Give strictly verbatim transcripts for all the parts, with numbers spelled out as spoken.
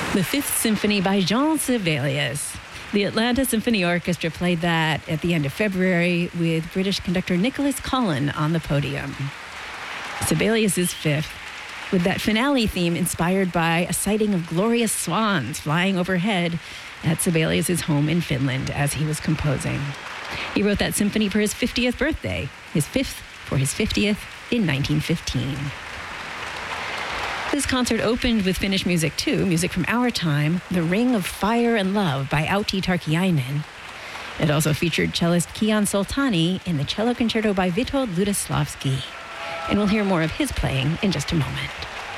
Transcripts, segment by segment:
The Fifth Symphony by Jean Sibelius. The Atlanta Symphony Orchestra played that at the end of February with British conductor Nicholas Collin on the podium. Sibelius's Fifth, with that finale theme inspired by a sighting of glorious swans flying overhead at Sibelius's home in Finland as he was composing. He wrote that symphony for his fiftieth birthday, his fifth for his fiftieth in nineteen fifteen. This concert opened with Finnish music too, music from our time, The Ring of Fire and Love by Outi Tarkiainen. It also featured cellist Kian Soltani in the cello concerto by Witold Ludoslavsky. And we'll hear more of his playing in just a moment.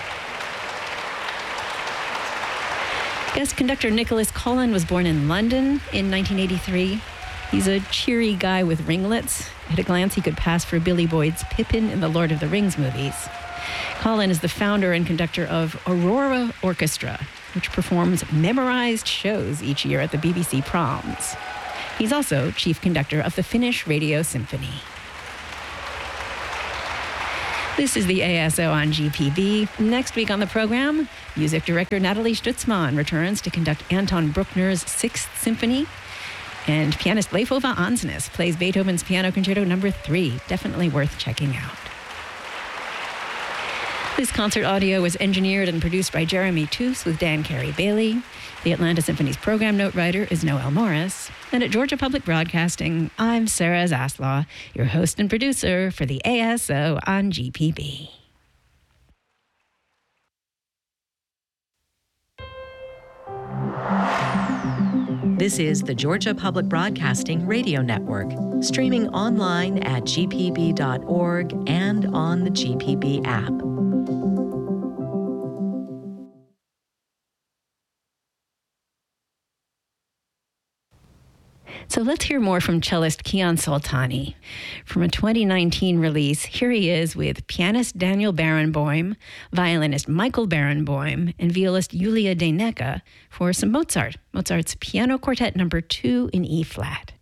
Guest conductor Nicholas Collin was born in London in nineteen eighty-three. He's a cheery guy with ringlets. At a glance, he could pass for Billy Boyd's Pippin in the Lord of the Rings movies. Collin is the founder and conductor of Aurora Orchestra, which performs memorized shows each year at the B B C Proms. He's also chief conductor of the Finnish Radio Symphony. This is the A S O on G P B. Next week on the program, music director Natalie Stutzmann returns to conduct Anton Bruckner's Sixth Symphony, and pianist Leif Ove Ansnes plays Beethoven's Piano Concerto Number Three. Definitely worth checking out. This concert audio was engineered and produced by Jeremy Toos with Dan Carey Bailey. The Atlanta Symphony's program note writer is Noel Morris. And at Georgia Public Broadcasting, I'm Sarah Zaslaw, your host and producer for the A S O on G P B. This is the Georgia Public Broadcasting Radio Network, streaming online at g p b dot org and on the G P B app. So let's hear more from cellist Kian Soltani. From a twenty nineteen release, here he is with pianist Daniel Barenboim, violinist Michael Barenboim, and violist Julia Denecke for some Mozart, Mozart's Piano Quartet Number Two in E-flat.